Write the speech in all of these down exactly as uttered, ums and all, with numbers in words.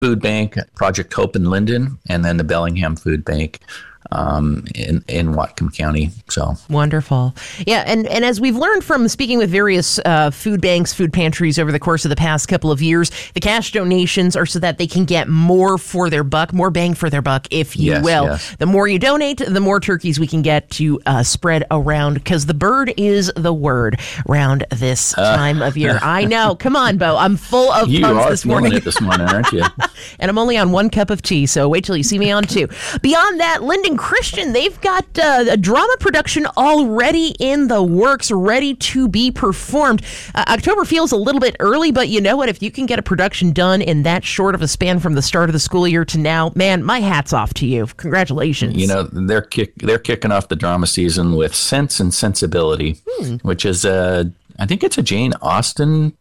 Food Bank, Project Hope in Linden, and then the Bellingham Food Bank um, in, in Whatcom County. So wonderful. Yeah. And, and as we've learned from speaking with various uh, food banks, food pantries over the course of the past couple of years, the cash donations are so that they can get more for their buck, more bang for their buck, if you yes, will. Yes. The more you donate, the more turkeys we can get to uh, spread around, because the bird is the word around this uh, time of year. I know. Come on, Bo. I'm full of you puns are this morning. it this morning, aren't you? And I'm only on one cup of tea, so wait till you see me on two. Beyond that, Linden Christian, they've got uh, a drama production already in the works, ready to be performed. Uh, October feels a little bit early, but you know what? If you can get a production done in that short of a span from the start of the school year to now, man, my hat's off to you. Congratulations. You know, they're kick, they're kicking off the drama season with Sense and Sensibility, hmm. which is, a, I think it's a Jane Austen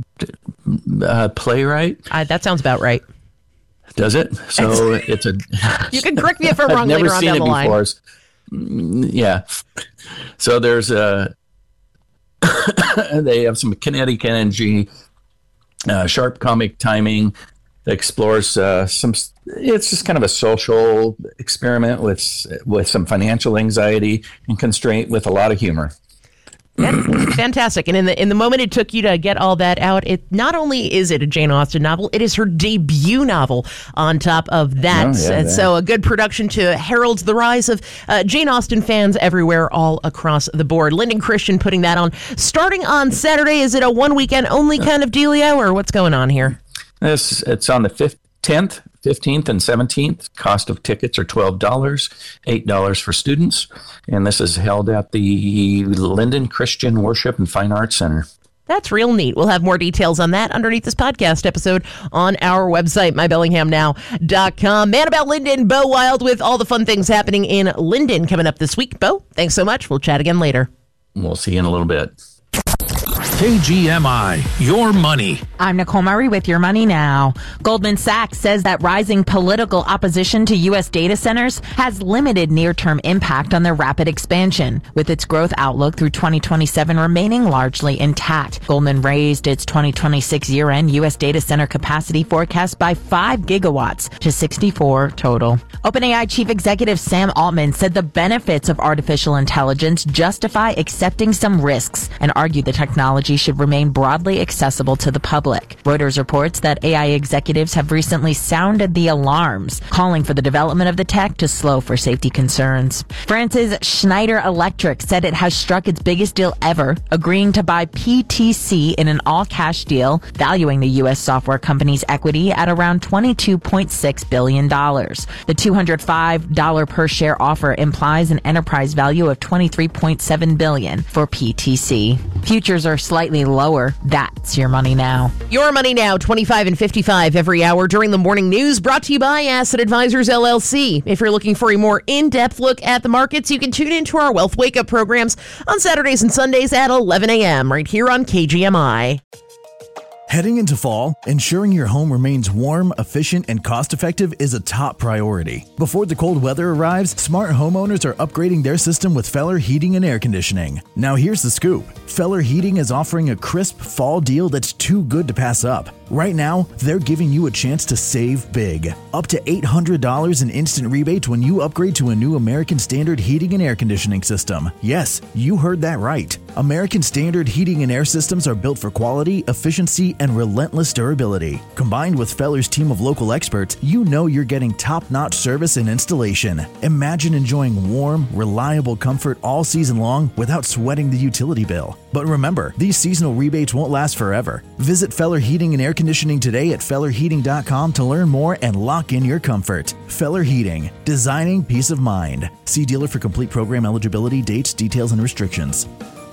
uh, playwright. Uh, that sounds about right. Does it? So it's a. You can correct me if I'm wrong later on down the line. I've never seen it before. Yeah. So there's a. They have some kinetic energy, uh, sharp comic timing that explores uh, some. It's just kind of a social experiment with with some financial anxiety and constraint with a lot of humor. Fantastic. And in the in the moment it took you to get all that out, it not only is it a Jane Austen novel, it is her debut novel on top of that. Oh, yeah, and so a good production to herald the rise of uh, Jane Austen fans everywhere, all across the board. Linden Christian putting that on starting on Saturday. Is it a one weekend only kind of dealio, or what's going on here? This it's on the fifth, tenth, fifteenth, and seventeenth. Cost of tickets are twelve dollars, eight dollars for students. And this is held at the Linden Christian Worship and Fine Arts Center. That's real neat. We'll have more details on that underneath this podcast episode on our website, my bellingham now dot com. Man About Linden, Bo Wild with all the fun things happening in Linden coming up this week. Bo, thanks so much. We'll chat again later. We'll see you in a little bit. K G M I, Your Money. I'm Nicole Murray with Your Money Now. Goldman Sachs says that rising political opposition to U S data centers has limited near-term impact on their rapid expansion, with its growth outlook through twenty twenty-seven remaining largely intact. Goldman raised its twenty twenty-six year-end U S data center capacity forecast by five gigawatts to sixty-four total. OpenAI chief executive Sam Altman said the benefits of artificial intelligence justify accepting some risks and argued the technology should remain broadly accessible to the public. Reuters reports that A I executives have recently sounded the alarms, calling for the development of the tech to slow for safety concerns. France's Schneider Electric said it has struck its biggest deal ever, agreeing to buy P T C in an all-cash deal, valuing the U S software company's equity at around twenty-two point six billion dollars. The two hundred five dollars per share offer implies an enterprise value of twenty-three point seven billion dollars for P T C. Futures are slightly lower. That's Your Money Now. Your Money Now, twenty-five and fifty-five every hour during the morning news, brought to you by Asset Advisors, L L C. If you're looking for a more in-depth look at the markets, you can tune into our Wealth Wake Up programs on Saturdays and Sundays at eleven a.m. right here on K G M I. Heading into fall, ensuring your home remains warm, efficient, and cost-effective is a top priority. Before the cold weather arrives, smart homeowners are upgrading their system with Feller Heating and Air Conditioning. Now here's the scoop. Feller Heating is offering a crisp fall deal that's too good to pass up. Right now, they're giving you a chance to save big. Up to eight hundred dollars in instant rebates when you upgrade to a new American Standard Heating and Air Conditioning system. Yes, you heard that right. American Standard Heating and Air Systems are built for quality, efficiency, and relentless durability. Combined with Feller's team of local experts, you know you're getting top-notch service and installation. Imagine enjoying warm, reliable comfort all season long without sweating the utility bill. But remember, these seasonal rebates won't last forever. Visit Feller Heating and Air Conditioning today at feller heating dot com to learn more and lock in your comfort. Feller Heating, designing peace of mind. See dealer for complete program eligibility, dates, details, and restrictions.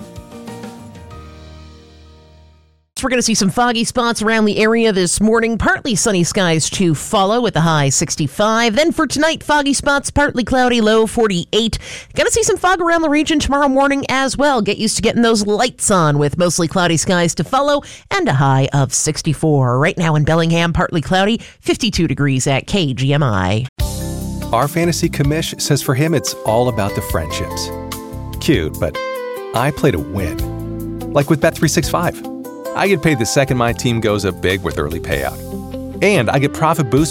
We're going to see some foggy spots around the area this morning. Partly sunny skies to follow with the high sixty-five. Then for tonight, foggy spots, partly cloudy, low forty-eight. Going to see some fog around the region tomorrow morning as well. Get used to getting those lights on with mostly cloudy skies to follow and a high of sixty-four. Right now in Bellingham, partly cloudy, fifty-two degrees at K G M I. Our fantasy commish says for him it's all about the friendships. Cute, but I play to win. Like with Bet three sixty-five. I get paid the second my team goes up big with early payout. And I get profit boost